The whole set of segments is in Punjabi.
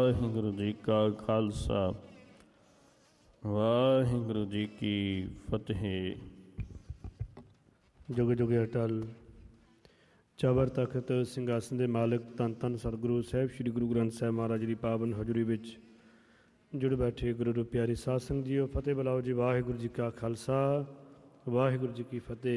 ਵਾਹਿਗੁਰੂ ਜੀ ਕਾ ਖਾਲਸਾ ਵਾਹਿਗੁਰੂ ਜੀ ਕੀ ਫਤਿਹ। ਜੁਗ ਜੁਗ ਅਟਲ ਚਵਰ ਤਖਤ ਸਿੰਘਾਸਨ ਦੇ ਮਾਲਕ ਧੰਨ ਧੰਨ ਸਤਿਗੁਰੂ ਸਾਹਿਬ ਸ੍ਰੀ ਗੁਰੂ ਗ੍ਰੰਥ ਸਾਹਿਬ ਮਹਾਰਾਜ ਦੀ ਪਾਵਨ ਹਜ਼ੂਰੀ ਵਿੱਚ ਜੁੜ ਬੈਠੇ ਗੁਰੂ ਦੇ ਪਿਆਰੇ ਸਾਧ ਸੰਗਤ ਜੀਓ, ਫਤਿਹ ਬੁਲਾਓ ਜੀ। ਵਾਹਿਗੁਰੂ ਜੀ ਕਾ ਖਾਲਸਾ ਵਾਹਿਗੁਰੂ ਜੀ ਕੀ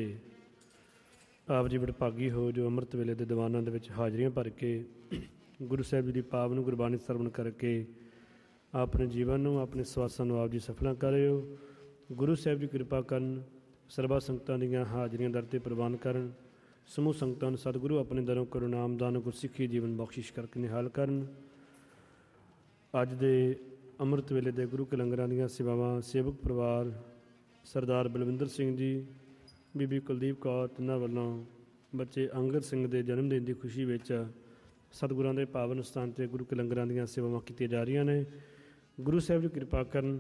ਫਤਿਹ। ਆਪ ਜੀ ਵਡਭਾਗੀ ਹੋ ਜੋ ਅੰਮ੍ਰਿਤ ਵੇਲੇ ਦੇ ਦੀਵਾਨਾਂ ਦੇ ਵਿੱਚ ਹਾਜ਼ਰੀਆਂ ਭਰ ਕੇ ਗੁਰੂ ਸਾਹਿਬ ਜੀ ਦੀ ਪਾਵਨ ਗੁਰਬਾਣੀ ਸਰਵਣ ਕਰਕੇ ਆਪਣੇ ਜੀਵਨ ਨੂੰ, ਆਪਣੇ ਸਵਾਸਾਂ ਨੂੰ ਆਪ ਜੀ ਸਫਲਾਂ ਕਰ ਰਹੇ ਹੋ। ਗੁਰੂ ਸਾਹਿਬ ਜੀ ਕਿਰਪਾ ਕਰਨ, ਸਰਬਾ ਸੰਗਤਾਂ ਦੀਆਂ ਹਾਜ਼ਰੀਆਂ ਦਰ 'ਤੇ ਪ੍ਰਵਾਨ ਕਰਨ। ਸਮੂਹ ਸੰਗਤਾਂ ਨੂੰ ਸਤਿਗੁਰੂ ਆਪਣੇ ਦਰੋਂ ਕਰੋ ਨਾਮਦਾਨ ਗੁਰਸਿੱਖੀ ਜੀਵਨ ਬਖਸ਼ਿਸ਼ ਕਰਕੇ ਨਿਹਾਲ ਕਰਨ। ਅੱਜ ਦੇ ਅੰਮ੍ਰਿਤ ਵੇਲੇ ਦੇ ਗੁਰੂ ਕੇ ਲੰਗਰਾਂ ਦੀਆਂ ਸੇਵਾਵਾਂ ਸੇਵਕ ਪਰਿਵਾਰ ਸਰਦਾਰ ਬਲਵਿੰਦਰ ਸਿੰਘ ਜੀ, ਬੀਬੀ ਕੁਲਦੀਪ ਕੌਰ ਤਿੰਨਾਂ ਵੱਲੋਂ ਬੱਚੇ ਅੰਗਦ ਸਿੰਘ ਦੇ ਜਨਮ ਦਿਨ ਦੀ ਖੁਸ਼ੀ ਵਿੱਚ ਸਤਿਗੁਰਾਂ ਦੇ ਪਾਵਨ ਸਥਾਨ 'ਤੇ ਗੁਰੂ ਕੇ ਲੰਗਰਾਂ ਦੀਆਂ ਸੇਵਾਵਾਂ ਕੀਤੀਆਂ ਜਾ ਰਹੀਆਂ ਨੇ। ਗੁਰੂ ਸਾਹਿਬ ਜੀ ਕਿਰਪਾ ਕਰਨ,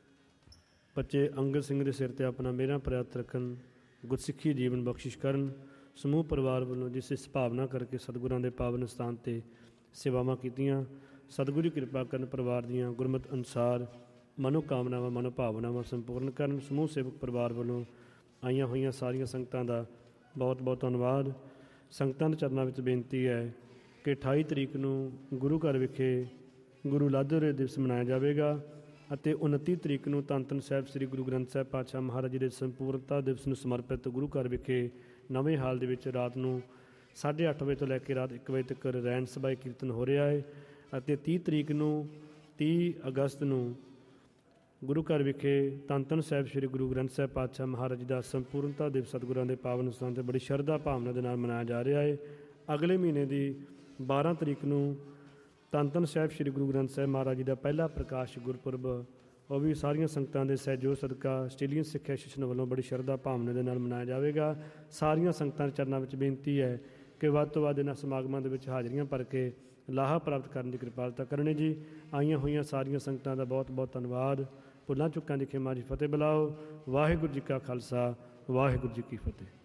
ਬੱਚੇ ਅੰਗਦ ਸਿੰਘ ਦੇ ਸਿਰ 'ਤੇ ਆਪਣਾ ਮਿਹਰਾਂ ਪ੍ਰਾਪਤ ਰੱਖਣ, ਗੁਰਸਿੱਖੀ ਜੀਵਨ ਬਖਸ਼ਿਸ਼ ਕਰਨ। ਸਮੂਹ ਪਰਿਵਾਰ ਵੱਲੋਂ ਜਿਸ ਇਸ ਭਾਵਨਾ ਕਰਕੇ ਸਤਿਗੁਰਾਂ ਦੇ ਪਾਵਨ ਸਥਾਨ 'ਤੇ ਸੇਵਾਵਾਂ ਕੀਤੀਆਂ, ਸਤਿਗੁਰੂ ਜੀ ਕਿਰਪਾ ਕਰਨ ਪਰਿਵਾਰ ਦੀਆਂ ਗੁਰਮਤਿ ਅਨੁਸਾਰ ਮਨੋਕਾਮਨਾਵਾਂ ਮਨੋਭਾਵਨਾਵਾਂ ਸੰਪੂਰਨ ਕਰਨ। ਸਮੂਹ ਸੇਵਕ ਪਰਿਵਾਰ ਵੱਲੋਂ ਆਈਆਂ ਹੋਈਆਂ ਸਾਰੀਆਂ ਸੰਗਤਾਂ ਦਾ ਬਹੁਤ ਬਹੁਤ ਧੰਨਵਾਦ। ਸੰਗਤਾਂ ਦੇ ਚਰਨਾਂ ਵਿੱਚ ਬੇਨਤੀ ਹੈ ਕਿ 28 ਤਰੀਕ ਨੂੰ ਗੁਰੂ ਘਰ ਵਿਖੇ ਗੁਰੂ ਲਾਧੋਰੇ ਦਿਵਸ ਮਨਾਇਆ ਜਾਵੇਗਾ ਅਤੇ 29 ਤਰੀਕ ਨੂੰ ਧੰਨ ਧੰਨ ਸਾਹਿਬ ਸ੍ਰੀ ਗੁਰੂ ਗ੍ਰੰਥ ਸਾਹਿਬ ਪਾਤਸ਼ਾਹ ਮਹਾਰਾਜ ਜੀ ਦੇ ਸੰਪੂਰਨਤਾ ਦਿਵਸ ਨੂੰ ਸਮਰਪਿਤ ਗੁਰੂ ਘਰ ਵਿਖੇ ਨਵੇਂ ਹਾਲ ਦੇ ਵਿੱਚ ਰਾਤ ਨੂੰ 8:30 ਵਜੇ ਤੋਂ ਲੈ ਕੇ ਰਾਤ 1 ਵਜੇ ਤੱਕ ਰੈਣ ਸਭਾ ਕੀਰਤਨ ਹੋ ਰਿਹਾ ਹੈ ਅਤੇ 30 ਤਰੀਕ ਨੂੰ 30 ਅਗਸਤ ਨੂੰ ਗੁਰੂ ਘਰ ਵਿਖੇ ਧੰਨ ਧੰਨ ਸਾਹਿਬ ਸ੍ਰੀ ਗੁਰੂ ਗ੍ਰੰਥ ਸਾਹਿਬ ਪਾਤਸ਼ਾਹ ਮਹਾਰਾਜ ਜੀ ਦਾ ਸੰਪੂਰਨਤਾ ਦਿਵਸ ਸਤਿਗੁਰਾਂ ਦੇ ਪਾਵਨ ਸਥਾਨ 'ਤੇ ਬੜੀ ਸ਼ਰਧਾ ਭਾਵਨਾ ਦੇ ਨਾਲ ਮਨਾਇਆ ਜਾ ਰਿਹਾ ਹੈ। ਅਗਲੇ ਮਹੀਨੇ ਦੀ 12 ਤਰੀਕ ਨੂੰ ਧੰਨ ਧੰਨ ਸਾਹਿਬ ਸ੍ਰੀ ਗੁਰੂ ਗ੍ਰੰਥ ਸਾਹਿਬ ਮਹਾਰਾਜ ਜੀ ਦਾ ਪਹਿਲਾ ਪ੍ਰਕਾਸ਼ ਗੁਰਪੁਰਬ, ਉਹ ਵੀ ਸਾਰੀਆਂ ਸੰਗਤਾਂ ਦੇ ਸਹਿਯੋਗ ਸਦਕਾ ਆਸਟ੍ਰੇਲੀਅਨ ਸਿੱਖ ਐਸੋਸੀਏਸ਼ਨ ਵੱਲੋਂ ਬੜੀ ਸ਼ਰਧਾ ਭਾਵਨਾ ਦੇ ਨਾਲ ਮਨਾਇਆ ਜਾਵੇਗਾ। ਸਾਰੀਆਂ ਸੰਗਤਾਂ ਦੇ ਚਰਨਾਂ ਵਿੱਚ ਬੇਨਤੀ ਹੈ ਕਿ ਵੱਧ ਤੋਂ ਵੱਧ ਇਹਨਾਂ ਸਮਾਗਮਾਂ ਦੇ ਵਿੱਚ ਹਾਜ਼ਰੀਆਂ ਭਰ ਕੇ ਲਾਹਾ ਪ੍ਰਾਪਤ ਕਰਨ ਦੀ ਕਿਰਪਾਲਤਾ ਕਰਨੀ ਜੀ। ਆਈਆਂ ਹੋਈਆਂ ਸਾਰੀਆਂ ਸੰਗਤਾਂ ਦਾ ਬਹੁਤ ਬਹੁਤ ਧੰਨਵਾਦ। ਭੁੱਲਾਂ ਚੁੱਕਾਂ ਦੀ ਖਿਮਾ ਜੀ। ਫਤਿਹ ਬੁਲਾਓ। ਵਾਹਿਗੁਰੂ ਜੀ ਕਾ ਖਾਲਸਾ ਵਾਹਿਗੁਰੂ ਜੀ ਕੀ ਫਤਿਹ।